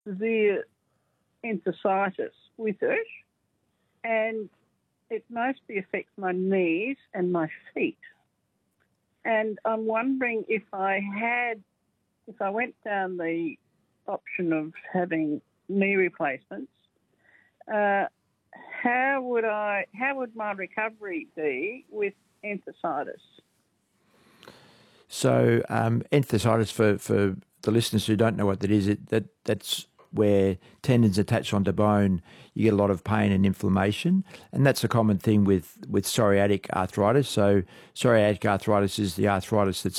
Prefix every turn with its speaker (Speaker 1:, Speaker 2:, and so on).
Speaker 1: severe enthesitis with it, and it mostly affects my knees and my feet. And I'm wondering if I went down the option of having knee replacements, how would my recovery be with enthesitis?
Speaker 2: So enthesitis, for the listeners who don't know what that is, that's where tendons attach onto bone, you get a lot of pain and inflammation, and that's a common thing with psoriatic arthritis. So psoriatic arthritis is the arthritis that's